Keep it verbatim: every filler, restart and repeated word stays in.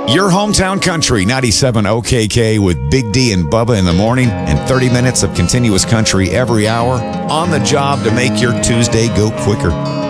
Your hometown country, ninety-seven O K K with Big D and Bubba in the morning and thirty minutes of continuous country every hour on the job to make your Tuesday go quicker.